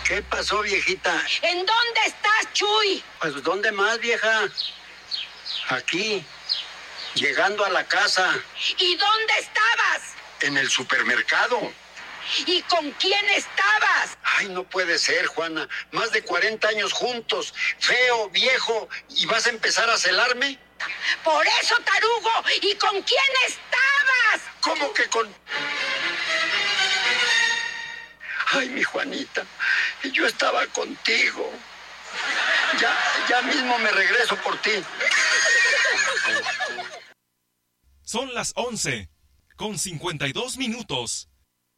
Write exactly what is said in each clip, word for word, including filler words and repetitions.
¿Qué pasó, viejita? ¿En dónde estás, Chuy? Pues, ¿dónde más, vieja? Aquí, llegando a la casa. ¿Y dónde estabas? En el supermercado. ¿Y con quién estabas? Ay, no puede ser, Juana. Más de cuarenta años juntos, feo, viejo, ¿y vas a empezar a celarme? Por eso, tarugo. ¿Y con quién estabas? ¿Cómo que con...? Ay, mi Juanita, yo estaba contigo. Ya, ya mismo me regreso por ti. Son las once, con cincuenta y dos minutos.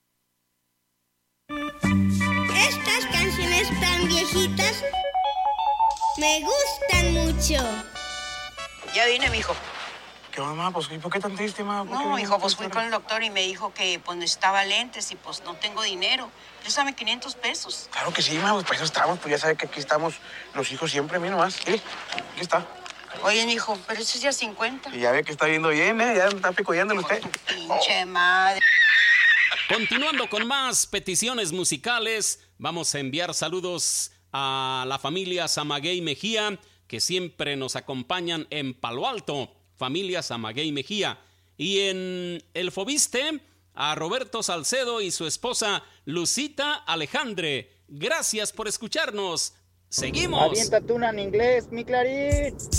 Estas canciones tan viejitas me gustan mucho. Ya vine, mijo. ¿Qué mamá? Pues, ¿y por qué tan triste, mamá? No, hijo, pues fui con el doctor y me dijo que pues necesitaba lentes y pues no tengo dinero. Préstame quinientos pesos. Claro que sí, mamá, pues para eso estamos. Pues ya sabe que aquí estamos los hijos siempre, mira nomás. Sí, aquí está. Oye, mijo, pero eso es ya cincuenta. Y ya ve que está viendo bien, ¿eh? Ya está picoyándole usted. Pinche madre. Continuando con más peticiones musicales, vamos a enviar saludos a la familia Samaguey Mejía, que siempre nos acompañan en Palo Alto. Familia Samaguey Mejía. Y en El Fobiste, a Roberto Salcedo y su esposa Lucita Alejandre. Gracias por escucharnos. Seguimos. Aviéntate una en inglés, mi Clarín.